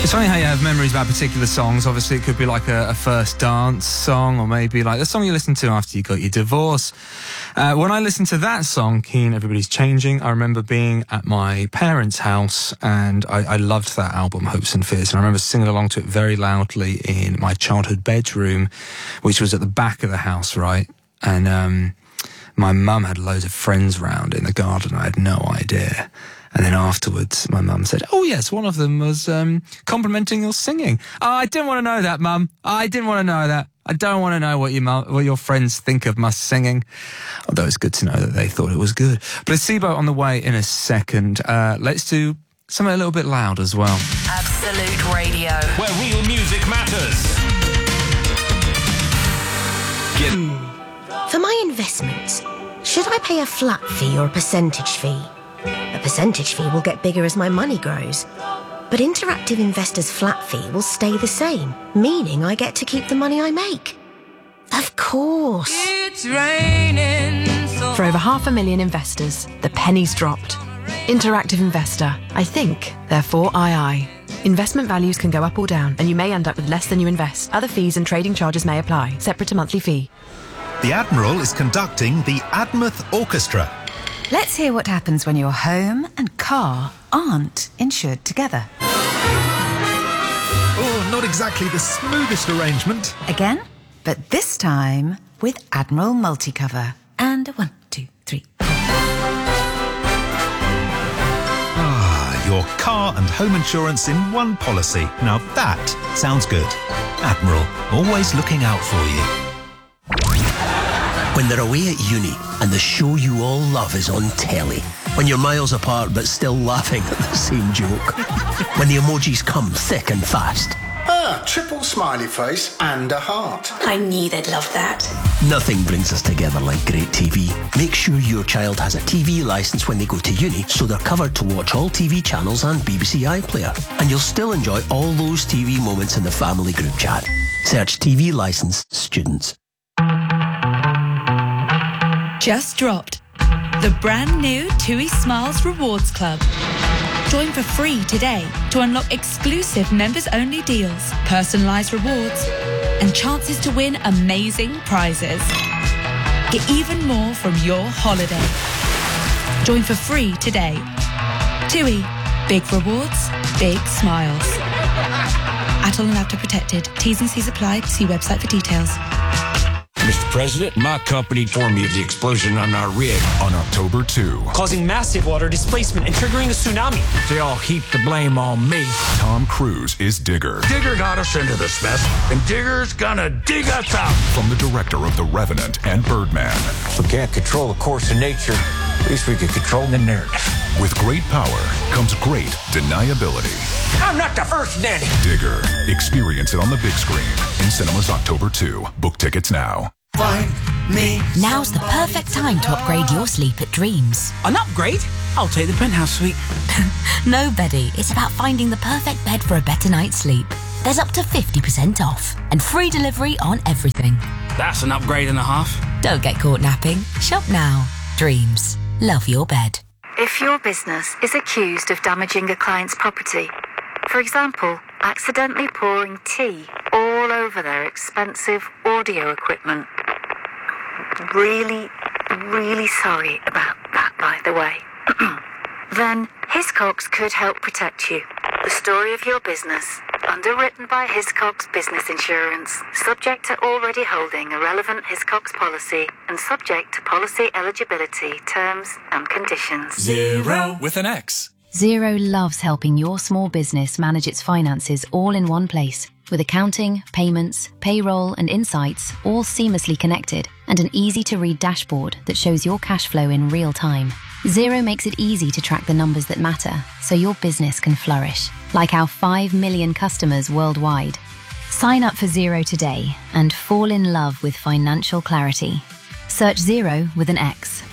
It's funny how you have memories about particular songs. Obviously, it could be like a first dance song, or maybe like the song you listened to after you got your divorce. When I listened to that song, Keen, Everybody's Changing, I remember being at my parents' house, and I loved that album, Hopes and Fears, and I remember singing along to it very loudly in my childhood bedroom, which was at the back of the house, right? And my mum had loads of friends round in the garden. I had no idea. And then afterwards, my mum said, "Oh yes, one of them was complimenting your singing." "Oh, I didn't want to know that, Mum. I didn't want to know that. I don't want to know what your friends think of my singing." Although it's good to know that they thought it was good. Placebo on the way in a second. Let's do something a little bit loud as well. Absolute Radio, where real music matters. For my investments, should I pay a flat fee or a percentage fee? A percentage fee will get bigger as my money grows. But Interactive Investor's flat fee will stay the same, meaning I get to keep the money I make. Of course. It's raining so... For over 500,000 investors, the penny's dropped. Interactive Investor. I think, therefore I. Investment values can go up or down, and you may end up with less than you invest. Other fees and trading charges may apply, separate to monthly fee. The Admiral is conducting the Admouth Orchestra. Let's hear what happens when your home and car aren't insured together. Oh, not exactly the smoothest arrangement. Again, but this time with Admiral Multicover. And 1, 2, 3. Ah, your car and home insurance in one policy. Now that sounds good. Admiral, always looking out for you. When they're away at uni and the show you all love is on telly. When you're miles apart but still laughing at the same joke. When the emojis come thick and fast. Triple smiley face and a heart. I knew they'd love that. Nothing brings us together like great TV. Make sure your child has a TV licence when they go to uni so they're covered to watch all TV channels and BBC iPlayer. And you'll still enjoy all those TV moments in the family group chat. Search TV licence students. Just dropped. The brand new TUI Smiles Rewards Club. Join for free today to unlock exclusive members-only deals, personalised rewards, and chances to win amazing prizes. Get even more from your holiday. Join for free today. TUI. Big rewards, big smiles. Atoll and After Protected. T's and C's apply. See website for details. Mr. President, my company informed me of the explosion on our rig on October 2, causing massive water displacement and triggering a tsunami. They all heap the blame on me. Tom Cruise is Digger. Digger got us into this mess, and Digger's gonna dig us out. From the director of The Revenant and Birdman. If we can't control the course of nature, at least we can control the narrative. With great power comes great deniability. I'm not the first nanny. Digger. Experience it on the big screen in cinemas October 2. Book tickets now. Find me. Now's the perfect time to upgrade your sleep at Dreams. An upgrade? I'll take the penthouse suite. No, Betty. It's about finding the perfect bed for a better night's sleep. There's up to 50% off and free delivery on everything. That's an upgrade and a half. Don't get caught napping. Shop now. Dreams. Love your bed. If your business is accused of damaging a client's property, for example, accidentally pouring tea all over their expensive audio equipment. Really sorry about that, by the way. Then Hiscox could help protect you. The story of your business, underwritten by Hiscox Business Insurance, subject to already holding a relevant Hiscox policy and subject to policy eligibility, terms and conditions. Xero with an X. Xero loves helping your small business manage its finances all in one place, with accounting, payments, payroll, and insights all seamlessly connected, and an easy-to-read dashboard that shows your cash flow in real time. Xero makes it easy to track the numbers that matter, so your business can flourish, like our 5 million customers worldwide. Sign up for Xero today and fall in love with financial clarity. Search Xero with an X.